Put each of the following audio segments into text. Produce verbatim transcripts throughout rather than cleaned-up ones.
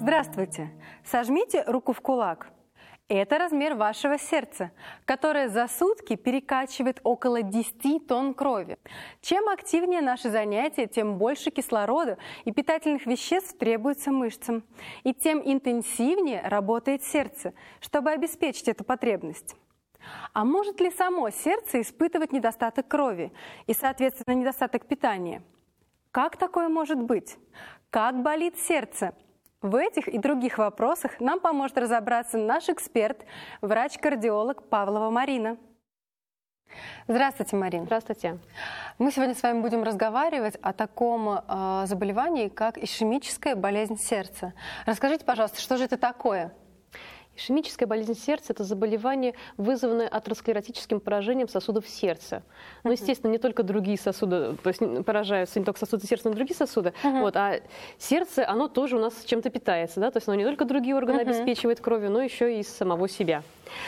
Здравствуйте! Сожмите руку в кулак. Это размер вашего сердца, которое за сутки перекачивает около десяти тонн крови. Чем активнее наши занятия, тем больше кислорода и питательных веществ требуется мышцам. И тем интенсивнее работает сердце, чтобы обеспечить эту потребность. А может ли само сердце испытывать недостаток крови и, соответственно, недостаток питания? Как такое может быть? Как болит сердце? В этих и других вопросах нам поможет разобраться наш эксперт, врач-кардиолог Павлова Марина. Здравствуйте, Марина. Здравствуйте. Мы сегодня с вами будем разговаривать о таком э, заболевании, как ишемическая болезнь сердца. Расскажите, пожалуйста, что же это такое? Ишемическая болезнь сердца – это заболевание, вызванное атеросклеротическим поражением сосудов сердца. Ну, естественно, не только другие сосуды, то есть поражаются не только сосуды сердца, но и другие сосуды. Uh-huh. Вот, а сердце, оно тоже у нас чем-то питается, да? То есть оно не только другие органы uh-huh. обеспечивает кровью, но еще и из самого себя.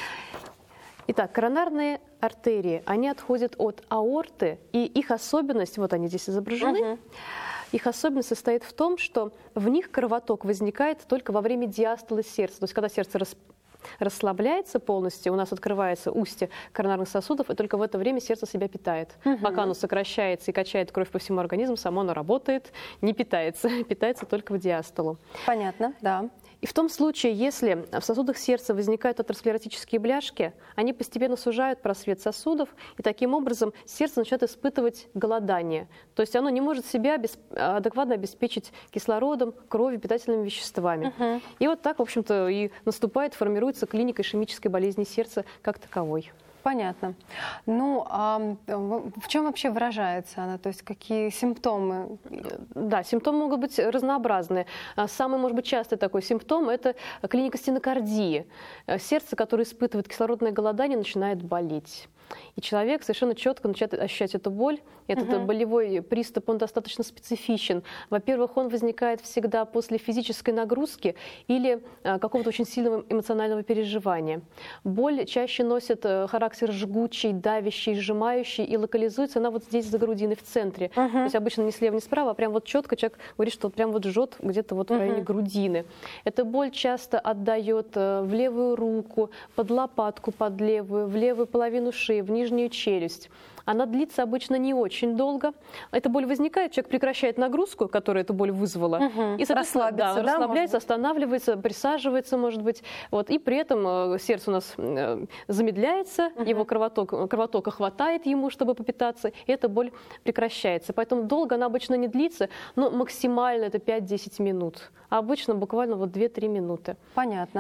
Итак, коронарные артерии, они отходят от аорты, и их особенность, вот они здесь изображены, uh-huh. их особенность состоит в том, что в них кровоток возникает только во время диастолы сердца. То есть когда сердце рас... расслабляется полностью, у нас открывается устье коронарных сосудов, и только в это время сердце себя питает. Угу. Пока оно сокращается и качает кровь по всему организму, само оно работает, не питается, питается только в диастолу. Понятно, да. И в том случае, если в сосудах сердца возникают атеросклеротические бляшки, они постепенно сужают просвет сосудов, и таким образом сердце начинает испытывать голодание. То есть оно не может себя адекватно обеспечить кислородом, кровью, питательными веществами. Uh-huh. И вот так, в общем-то, и наступает, формируется клиника ишемической болезни сердца как таковой. Понятно. Ну, а в чем вообще выражается она? То есть какие симптомы? Да, симптомы могут быть разнообразные. Самый, может быть, частый такой симптом – это клиника стенокардии. Сердце, которое испытывает кислородное голодание, начинает болеть. И человек совершенно четко начинает ощущать эту боль. Этот uh-huh. болевой приступ, он достаточно специфичен. Во-первых, он возникает всегда после физической нагрузки или а, какого-то очень сильного эмоционального переживания. Боль чаще носит а, характер жгучий, давящий, сжимающий, и локализуется она вот здесь за грудиной, в центре. Uh-huh. То есть обычно не слева, не справа, а прям вот четко человек говорит, что прям вот жжет где-то вот uh-huh. в районе грудины. Эта боль часто отдает а, в левую руку, под лопатку, под левую, в левую половину шеи, в нижнюю челюсть. Она длится обычно не очень долго. Эта боль возникает, человек прекращает нагрузку, которая эту боль вызвала, угу. и расслабится, да, да, расслабляется, останавливается, присаживается, может быть. Вот. И при этом сердце у нас замедляется, угу. его кровоток, кровотока хватает ему, чтобы попитаться, и эта боль прекращается. Поэтому долго она обычно не длится, но максимально это пять-десять минут. А обычно буквально вот две-три минуты. Понятно.